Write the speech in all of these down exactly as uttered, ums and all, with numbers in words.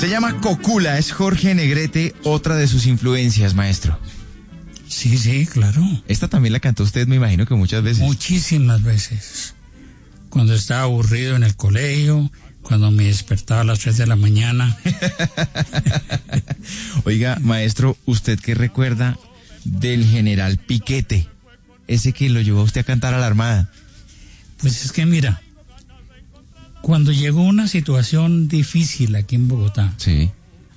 Se llama Cocula, es Jorge Negrete, otra de sus influencias, maestro. Sí, sí, claro. Esta también la cantó usted, me imagino que muchas veces. Muchísimas veces. Cuando estaba aburrido en el colegio, cuando me despertaba a las tres de la mañana. Oiga, maestro, ¿usted qué recuerda del general Piquete? Ese que lo llevó a usted a cantar a la Armada. Pues es que mira, cuando llegó una situación difícil aquí en Bogotá, sí,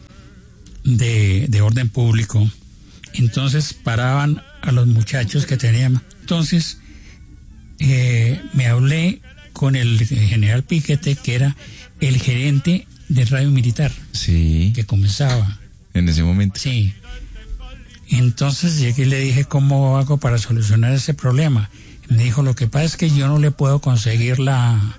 de, de orden público, entonces paraban a los muchachos que tenían. Entonces, eh, me hablé con el general Piquete, que era el gerente de Radio Militar. Sí. Que comenzaba. En ese momento. Sí. Entonces llegué y le dije, ¿cómo hago para solucionar ese problema? Y me dijo, lo que pasa es que yo no le puedo conseguir la...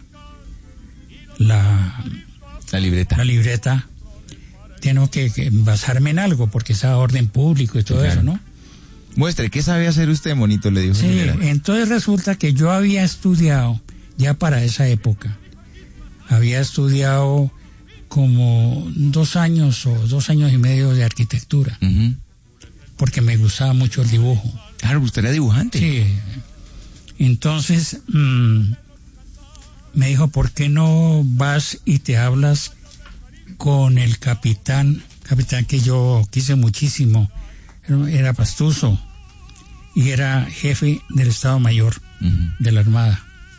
La... La libreta. La libreta. Tengo que, que basarme en algo, porque es a orden público y todo, sí, claro, eso, ¿no? Muestre, ¿qué sabe hacer usted, monito? Le dijo. Sí, general. Entonces resulta que yo había estudiado, ya para esa época, había estudiado como dos años o dos años y medio de arquitectura, uh-huh, porque me gustaba mucho el dibujo. Claro, usted era dibujante. Sí. Entonces, mmm, me dijo, ¿por qué no vas y te hablas con el capitán, capitán que yo quise muchísimo, era Pastuso, y era jefe del Estado Mayor, uh-huh, de la Armada?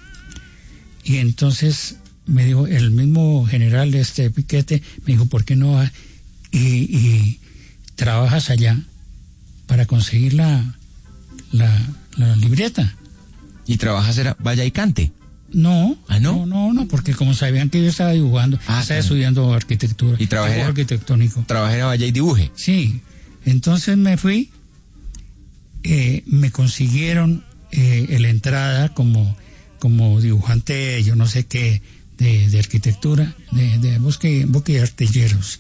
Y entonces me dijo, el mismo general de este Piquete, me dijo, ¿por qué no vas y, y trabajas allá para conseguir la, la, la libreta? ¿Y trabajas era vaya y cante? No, ¿Ah, no? no, no, no, porque como sabían que yo estaba dibujando, ah, estaba claro, estudiando arquitectura. ¿Y trabajé arquitectónico? Trabajé vaya y dibuje. Sí, entonces me fui, eh, me consiguieron eh, la entrada como, como dibujante, yo no sé qué, de, de arquitectura, de, de bosque, bosque y artilleros.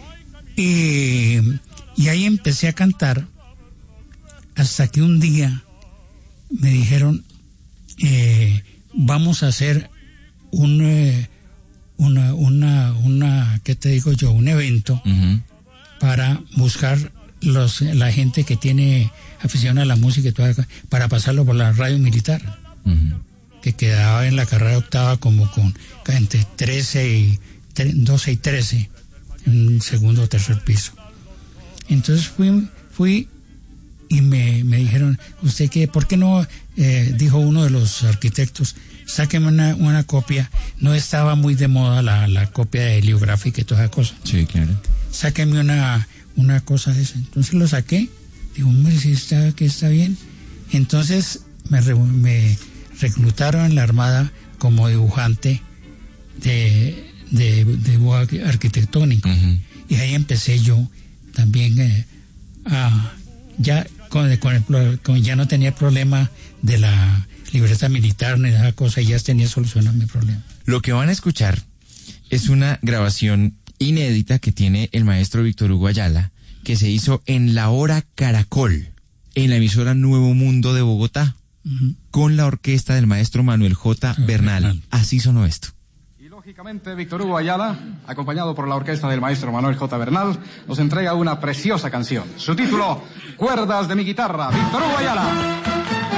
Y, y ahí empecé a cantar, hasta que un día me dijeron, eh, vamos a hacer un, eh, una, una, una, ¿qué te digo yo? Un evento, uh-huh, para buscar los, la gente que tiene afición a la música y todo, para pasarlo por la radio militar, uh-huh, que quedaba en la carrera octava como con entre trece y doce y trece, en un segundo o tercer piso. Entonces fui, fui y me, me dijeron, ¿usted qué? ¿Por qué no? Eh, dijo uno de los arquitectos, sáqueme una, una copia. No estaba muy de moda la, la copia de heliográfica y toda esa cosa. Sí, claro. Sáqueme una, una cosa de esa. Entonces lo saqué. Digo, hombre, si está, que está bien. Entonces me, me reclutaron en la Armada como dibujante de, de, de dibujo arquitectónico. Uh-huh. Y ahí empecé yo también eh, a... ya con, con el, con, ya no tenía problema de la libreta militar ni esa cosa, ya tenía solucionado mi problema. Lo que van a escuchar es una grabación inédita que tiene el maestro Víctor Hugo Ayala, que se hizo en la hora Caracol, en la emisora Nuevo Mundo de Bogotá, uh-huh, con la orquesta del maestro Manuel J. Bernal. Bernal. Así sonó esto. Lógicamente, Víctor Hugo Ayala, acompañado por la orquesta del maestro Manuel J. Bernal, nos entrega una preciosa canción. Su título, Cuerdas de mi guitarra. Víctor Hugo Ayala.